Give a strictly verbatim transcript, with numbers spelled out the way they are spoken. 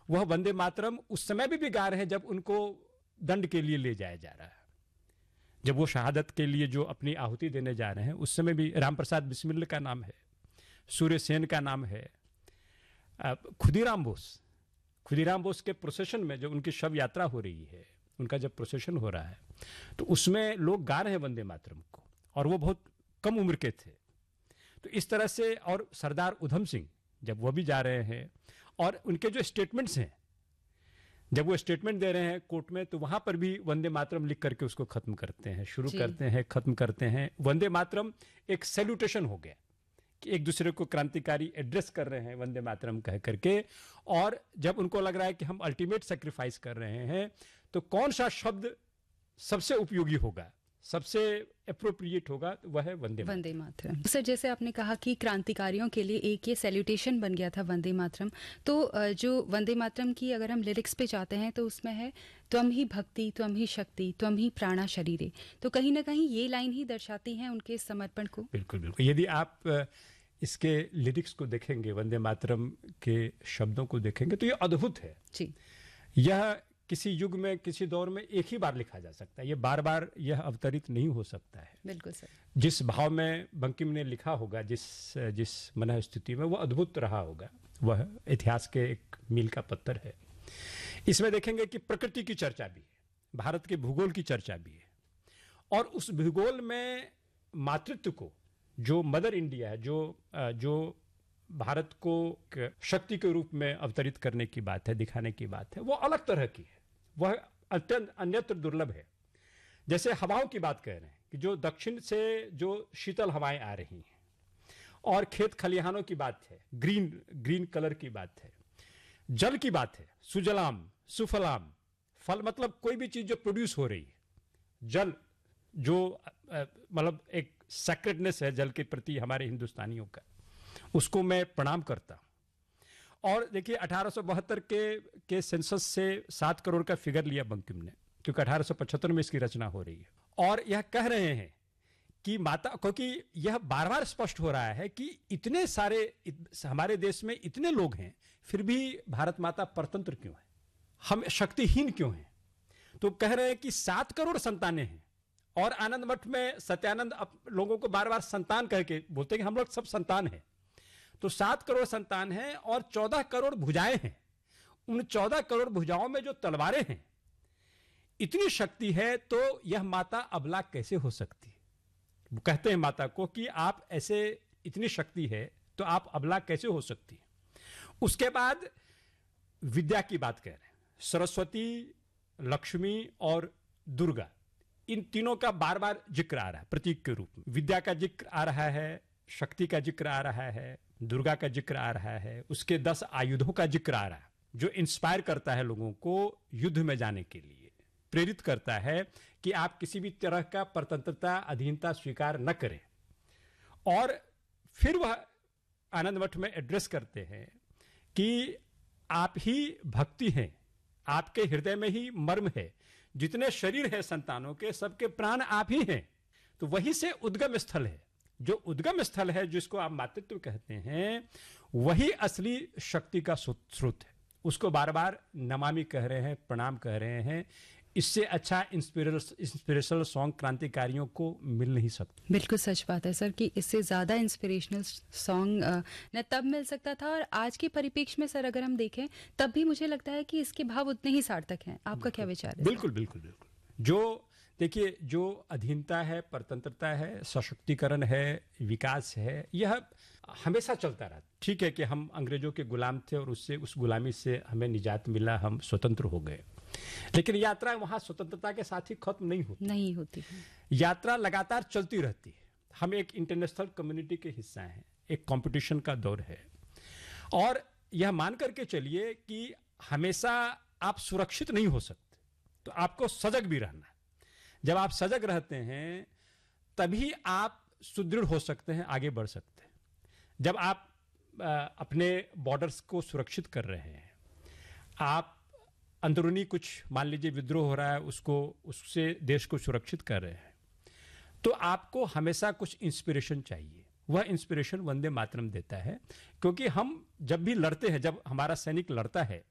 वह वंदे मातरम उस समय भी, भी गा रहे हैं जब उनको दंड के लिए ले जाया जा रहा है, जब वो शहादत के लिए जो अपनी आहुति देने जा रहे हैं, उस समय भी राम प्रसाद बिस्मिल का नाम है, सूर्य सेन का नाम है, खुदीराम बोस खुदीराम बोस के प्रोसेशन में जब उनकी शव यात्रा हो रही है, उनका जब प्रोसेशन हो रहा है, तो उसमें लोग गा रहे हैं वंदे मातरम को, और वो बहुत कम उम्र के थे। तो इस तरह से, और सरदार उधम सिंह जब वो भी जा रहे हैं, और उनके जो स्टेटमेंट्स हैं, जब वो स्टेटमेंट दे रहे हैं कोर्ट में, तो वहां पर भी वंदे मातरम लिख करके उसको खत्म करते हैं, शुरू करते हैं, खत्म करते हैं। वंदे मातरम एक सैल्यूटेशन हो गया कि एक दूसरे को क्रांतिकारी एड्रेस कर रहे हैं वंदे मातरम कह करके। और जब उनको लग रहा है कि हम अल्टीमेट सेक्रीफाइस कर रहे हैं, तो कौन सा शब्द सबसे उपयोगी होगा, सबसे अप्रोप्रिएट होगा, वह है वंदे वंदे मातरम। सर, जैसे आपने कहा कि क्रांतिकारियों के लिए एक ये सैल्यूटेशन बन गया था वंदे मातरम, तो जो वंदे मातरम की अगर हम लिरिक्स पे जाते हैं तो उसमें है त्वम ही भक्ति, त्वम ही शक्ति, त्वम ही प्राणा शरीरे। तो कहीं ना कहीं ये लाइन ही दर्शाती हैं उनके समर्पण को। बिल्कुल बिल्कुल। यदि आप इसके लिरिक्स को देखेंगे, वंदे मातरम के शब्दों को देखेंगे, तो ये अद्भुत है जी। यह किसी युग में, किसी दौर में एक ही बार लिखा जा सकता है, ये बार बार यह अवतरित नहीं हो सकता है। बिल्कुल सर। जिस भाव में बंकिम ने लिखा होगा, जिस जिस मनः स्थिति में, वो अद्भुत रहा होगा, वह इतिहास के एक मील का पत्थर है। इसमें देखेंगे कि प्रकृति की चर्चा भी है, भारत के भूगोल की चर्चा भी है, और उस भूगोल में मातृत्व को, जो मदर इंडिया है, जो जो भारत को शक्ति के रूप में अवतरित करने की बात है, दिखाने की बात है, वो अलग तरह की है, वह अत्यंत अन्यत्र दुर्लभ है। जैसे हवाओं की बात कह रहे हैं कि जो दक्षिण से जो शीतल हवाएं आ रही हैं, और खेत खलिहानों की बात है, ग्रीन ग्रीन कलर की बात है, जल की बात है, सुजलाम सुफलाम, फल मतलब कोई भी चीज जो प्रोड्यूस हो रही है, जल जो मतलब एक सेक्रेटनेस है जल के प्रति हमारे हिंदुस्तानियों का, उसको मैं प्रणाम करता हूं। और देखिए अठारह सौ बहत्तर के के सेंसस से सात करोड़ का फिगर लिया बंकिम ने, क्योंकि अठारह सौ पचहत्तर में इसकी रचना हो रही है, और यह कह रहे हैं कि माता, क्योंकि यह बार बार स्पष्ट हो रहा है कि इतने सारे इत, हमारे देश में इतने लोग हैं, फिर भी भारत माता परतंत्र क्यों है, हम शक्तिहीन क्यों हैं। तो कह रहे हैं कि सात करोड़ संतानें हैं, और आनंद मठ में सत्यानंद लोगों को बार बार संतान कह के बोलते हैं कि हम लोग सब संतान हैं। तो सात करोड़ संतान हैं और चौदह करोड़ भुजाएं हैं। उन चौदह करोड़ भुजाओं में जो तलवारें हैं, इतनी शक्ति है, तो यह माता अबला कैसे हो सकती है। वो कहते हैं माता को कि आप ऐसे, इतनी शक्ति है तो आप अबला कैसे हो सकती है। उसके बाद विद्या की बात कह रहे हैं, सरस्वती, लक्ष्मी और दुर्गा, इन तीनों का बार बार जिक्र आ रहा है प्रतीक के रूप में। विद्या का जिक्र आ रहा है, शक्ति का जिक्र आ रहा है, दुर्गा का जिक्र आ रहा है, उसके दस आयुधों का जिक्र आ रहा है, जो इंस्पायर करता है लोगों को युद्ध में जाने के लिए, प्रेरित करता है कि आप किसी भी तरह का परतंत्रता, अधीनता स्वीकार न करें। और फिर वह आनंद मठ में एड्रेस करते हैं कि आप ही भक्ति हैं, आपके हृदय में ही मर्म है, जितने शरीर है संतानों के, सबके प्राण आप ही हैं। तो वही से उद्गम स्थल है, जो उद्गम स्थल है, जिसको आप मातृत्व कहते हैं, वही असली शक्ति का स्रोत है। उसको बार बार नमामि कह रहे हैं, प्रणाम कह रहे हैं। इससे अच्छा इंस्पिरेशनल सॉन्ग क्रांतिकारियों को मिल नहीं सकता। बिल्कुल सच बात है सर कि इससे ज़्यादा इंस्पिरेशनल सॉन्ग न तब मिल सकता था, और आज के परिप्रेक्ष्य में सर अगर हम देखें तब भी मुझे लगता है कि इसके भाव उतने ही सार्थक हैं। आपका क्या विचार है? बिल्कुल बिल्कुल बिल्कुल। जो देखिए, जो अधीनता है, परतंत्रता है, सशक्तिकरण है, विकास है, यह हमेशा चलता रहा। ठीक है कि हम अंग्रेजों के गुलाम थे और उससे, उस गुलामी से हमें निजात मिला, हम स्वतंत्र हो गए, लेकिन यात्रा वहां स्वतंत्रता के साथ ही खत्म नहीं होती नहीं होती यात्रा लगातार चलती रहती है। हम एक इंटरनेशनल कम्युनिटी के हिस्सा हैं, एक कंपटीशन का दौर है, और यह मान करके चलिए कि हमेशा आप सुरक्षित नहीं हो सकते, तो आपको सजग भी रहना है। जब आप सजग रहते हैं तभी आप सुदृढ़ हो सकते हैं, आगे बढ़ सकते हैं। जब आप आ, अपने बॉर्डर्स को सुरक्षित कर रहे हैं, आप अंदरूनी कुछ, मान लीजिए विद्रोह हो रहा है, उसको, उससे देश को सुरक्षित कर रहे हैं, तो आपको हमेशा कुछ इंस्पिरेशन चाहिए। वह इंस्पिरेशन वंदे मातरम देता है, क्योंकि हम जब भी लड़ते हैं, जब हमारा सैनिक लड़ता है,